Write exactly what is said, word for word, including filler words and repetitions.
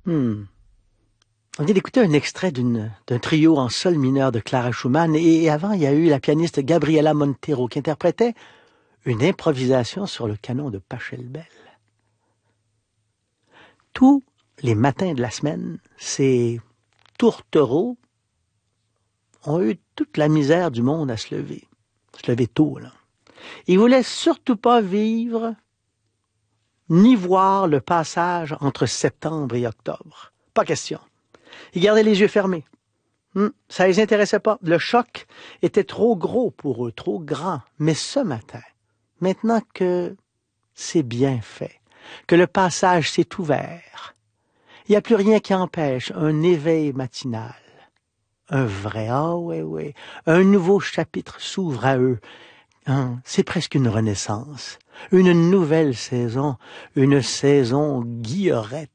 Hmm. On vient d'écouter un extrait d'une, d'un trio en sol mineur de Clara Schumann et avant, il y a eu la pianiste Gabriela Montero qui interprétait une improvisation sur le canon de Pachelbel. Tous les matins de la semaine, ces tourtereaux ont eu toute la misère du monde à se lever. Se lever tôt, là. Ils voulaient surtout pas vivre ni voir le passage entre septembre et octobre. Pas question. Ils gardaient les yeux fermés. Hmm, ça les intéressait pas. Le choc était trop gros pour eux, trop grand. Mais ce matin, maintenant que c'est bien fait, que le passage s'est ouvert, il n'y a plus rien qui empêche un éveil matinal. Un vrai, ah oui, oui, un nouveau chapitre s'ouvre à eux. Hein, c'est presque une renaissance, une nouvelle saison, une saison guillerette.